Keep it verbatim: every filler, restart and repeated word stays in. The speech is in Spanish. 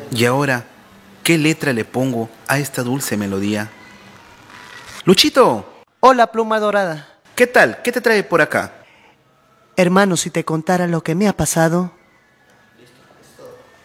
Y ahora, ¿qué letra le pongo a esta dulce melodía? ¡Luchito! Hola, pluma dorada. ¿Qué tal? ¿Qué te trae por acá? Hermano, si te contara lo que me ha pasado.